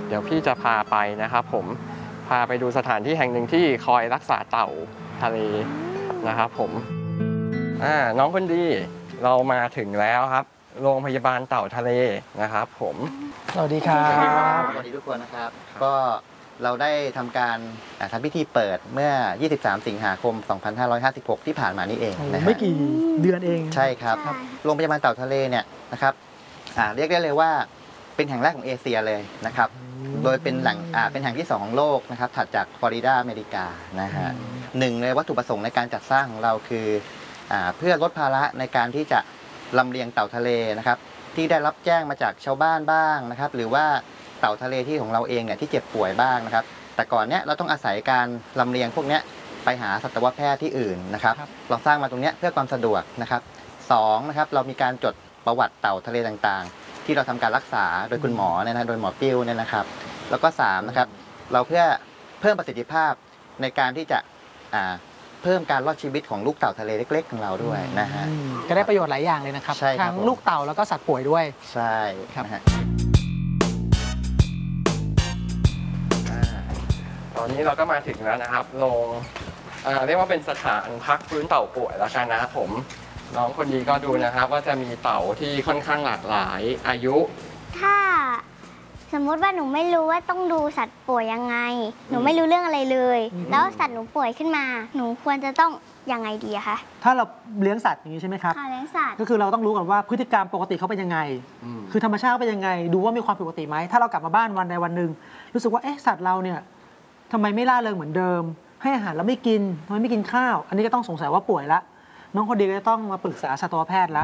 เดี๋ยวพี่จะพาไปนะครับผมพาไปดูสถานที่แห่งหนึ่งที่คอยรักษาเต่าทะเลนะครับผมน้องคนดีเรามาถึงแล้วครับโรงพยาบาลเต่าทะเลนะครับผมสวัสดีครับสวัสดีทุกคนนะครับก็เราได้ทำการทำพิธีเปิดเมื่อ 23 สิงหาคม 2556 ที่ผ่านมานี่เองนะไม่กี่เดือนเองใช่ครับโรงพยาบาลเต่าทะเลเนี่ยนะครับเรียกได้เลยว่าเป็นแห่งแรกของเอเชียเลยนะครับโดยเป็นแห่งที่2ของโลกนะครับถัดจากฟลอริดาอเมริกานะฮะหนึ่งในวัตถุประสงค์ในการจัดสร้างของเราคือเพื่อลดภาระในการที่จะลำเลียงเต่าทะเลนะครับที่ได้รับแจ้งมาจากชาวบ้านบ้างนะครับหรือว่าเต่าทะเลที่ของเราเองเนี่ยที่เจ็บป่วยบ้างนะครับแต่ก่อนเนี้ยเราต้องอาศัยการลำเลียงพวกเนี้ยไปหาสัตวแพทย์ที่อื่นนะครับเราสร้างมาตรงเนี้ยเพื่อความสะดวกนะครับ2นะครับเรามีการจดประวัติเต่าทะเลต่างๆที่เราทำการรักษาโดยคุณหมอเนี่ยนะโดยหมอปิ้วเนี่ยนะครับแล้วก็3นะครับเราเพื่อเพิ่มประสิทธิภาพในการที่จะเพิ่มการรอดชีวิตของลูกเต่าทะเลเล็กๆของเราด้วยนะฮะก็ได้ประโยชน์หลายอย่างเลยนะครับทั้งลูกเต่าแล้วก็สัตว์ป่วยด้วยใช่ครับตอนนี้เราก็มาถึงแล้วนะครับโรงเรียกว่าเป็นสถานพักฟื้นเต่าป่วยแล้วกันนะครับผมน้องคนดีก็ดูนะครับว่าจะมีเต่าที่ค่อนข้างหลากหลายอายุถ้าสมมติว่าหนูไม่รู้ว่าต้องดูสัตว์ป่วยยังไงหนูไม่รู้เรื่องอะไรเลยแล้วสัตว์หนูป่วยขึ้นมาหนูควรจะต้องยังไงดีคะถ้าเราเลี้ยงสัตว์อย่างนี้ใช่ไหมครับเลี้ยงสัตว์ก็คือเราต้องรู้ก่อนว่าพฤติกรรมปกติเขาเป็นยังไงคือธรรมชาติเป็นยังไงดูว่ามีความผิดปกติไหมถ้าเรากลับมาบ้านวันใดวันหนึ่งรู้สึกว่าสัตว์เราเนี่ยทำไมไม่ล่าเริงเหมือนเดิมให้อาหารแล้วไม่กินทำไมไม่กินข้าวอันนี้ก็ต้องสงสัยว่าป่วยละน้องคนดีก็จะต้องมาปรึกษาสัตวแพทย์ละ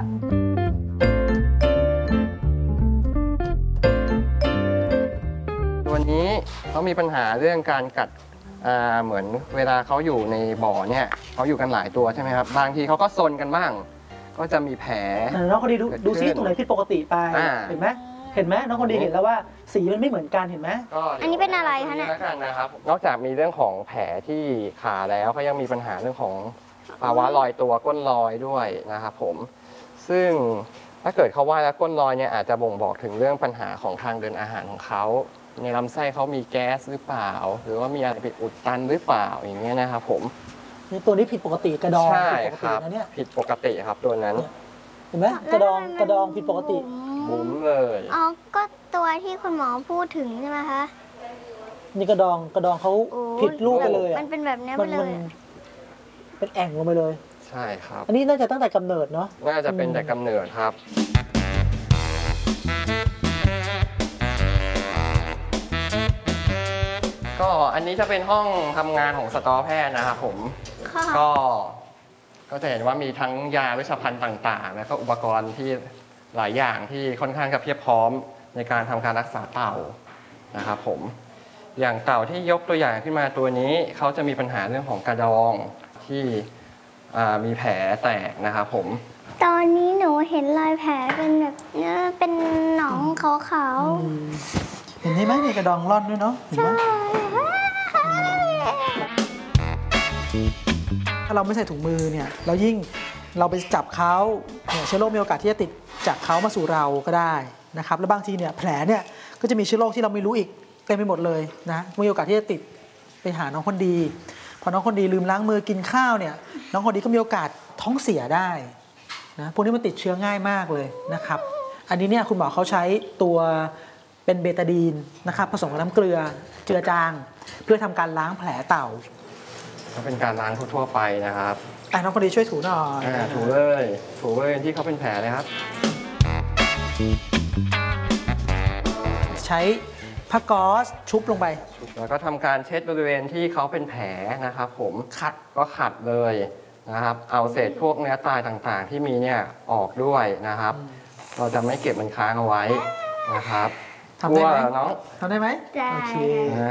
วันนี้เขามีปัญหาเรื่องการกัดเหมือนเวลาเขาอยู่ในบ่อเนี่ยเขาอยู่กันหลายตัวใช่ไหมครับบางทีเขาก็ซนกันบ้างก็จะมีแผลน้องคนดีดูซิตรงไหนผิดปกติไปเห็นไหมน้องคนดีเห็นแล้วว่าสีมันไม่เหมือนกันเห็นไหมอันนี้เป็นอะไรคะเนี่ยนะครับนอกจากมีเรื่องของแผลที่ขาแล้วเขายังมีปัญหาเรื่องของภาวะลอยตัวก้นลอยด้วยนะครับผมซึ่งถ้าเกิดเขาว่าแล้วก้นลอยเนี่ยอาจจะบ่งบอกถึงเรื่องปัญหาของทางเดินอาหารของเขาในลำไส้เขามีแก๊สหรือเปล่าหรือว่ามีอะไรผิดอุดตันหรือเปล่าอย่างเงี้ยนะครับผมตัวนี้ผิดปกติกระดองใช่ครับผิดปกติครับตัวนั้นเห็นไหมกระดองผิดปกติบุ๋มเลยก็ตัวที่คุณหมอพูดถึงใช่ไหมคะนี่กระดองเขาผิดรูปไปเลยมันเป็นแบบนี้ไปเลยเป็นแอ่งลงไปเลยใช่ครับอันนี้น่าจะตั้งแต่กำเนิดเนาะน่าจะเป็นแต่กำเนิดครับก็อันนี้จะเป็นห้องทำงานของสัตวแพทย์นะครับผมก็จะเห็นว่ามีทั้งยาเวชภัณฑ์ต่างๆแล้วก็อุปกรณ์ที่หลายอย่างที่ค่อนข้างจะเพียบพร้อมในการทำการรักษาเต่านะครับผมอย่างเต่าที่ยกตัวอย่างขึ้นมาตัวนี้เขาจะมีปัญหาเรื่องของกระดองที่มีแผลแตกนะครับผมตอนนี้หนูเห็นรอยแผลเป็นแบบเป็นหนองขาวๆเห็นไหมมีกระดองร่อนด้วยเนาะเห็นไหมถ้าเราไม่ใส่ถุงมือเนี่ยเรายิ่งเราไปจับเขาเนี่ยเชื้อโรคมีโอกาสที่จะติดจากเขามาสู่เราก็ได้นะครับแล้วบางทีเนี่ยแผลเนี่ยก็จะมีเชื้อโรคที่เราไม่รู้อีกเต็มไปหมดเลยนะมีโอกาสที่จะติดไปหาน้องคนดีพอน้องคนดีลืมล้างมือกินข้าวเนี่ยน้องคนดีก็มีโอกาสท้องเสียได้นะพวกนี้มันติดเชื้อง่ายมากเลยนะครับอันนี้เนี่ยคุณหมอเขาใช้ตัวเป็นเบตาดีนนะครับผสมกับน้ำเกลือเจือจางเพื่อทำการล้างแผลเต่าก็เป็นการล้างทั่วไปนะครับน้องคนดีช่วยถูหน่อยถูเลยที่เขาเป็นแผลเลยครับใช้ผ้าก๊อซชุบลงไปแล้วก็ทำการเช็ดบริเวณที่เขาเป็นแผลนะครับผมขัดเลยนะครับเอาเศษพวกเนื้อตายต่างๆที่มีเนี่ยออกด้วยนะครับเราจะไม่เก็บมันค้างเอาไว้นะครับทำได้ไหมน้องทำได้ไหมได้โอเค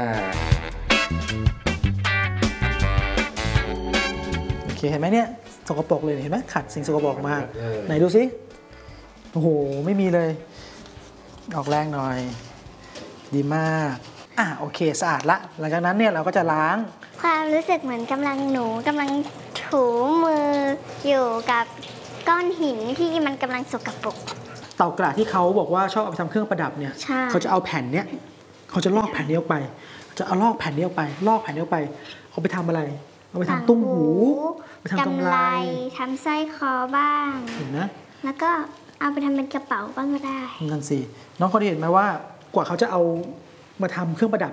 เห็นไหมเนี่ยสกปรกเลยเห็นไหมขัดสิ่งสกปรกมากไหนดูสิโอ้โหไม่มีเลยออกแรงหน่อยดีมากโอเคสะอาดละหลังจากนั้นเนี่ยเราก็จะล้างความรู้สึกเหมือนหนูกำลังถูมืออยู่กับก้อนหินที่มันกำลังสกปรกเต่ากระที่เขาบอกว่าชอบเอาไปทำเครื่องประดับเนี่ยเขาจะเอาแผ่นเนี้ยเขาจะลอกแผ่นนี้ออกไป จะเอาลอกแผ่นนี้ออกไป ลอกแผ่นนี้ออกไป เอาไปทำอะไร เอาไปทำตุ้มหู ไปทำกำไรทำสร้อยคอบ้างเห็นไหมแล้วก็เอาไปทำเป็นกระเป๋าบ้างก็ได้นั่นสิ น้องคนเห็นไหมว่ากว่าเขาจะเอามาทำเครื่องประดับ